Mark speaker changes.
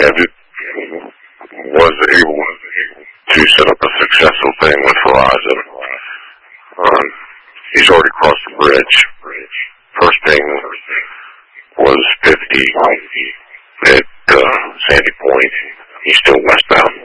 Speaker 1: David was able to set up a successful thing with Verizon. He's already crossed the bridge. First thing was 50 at Sandy Point. He's still westbound.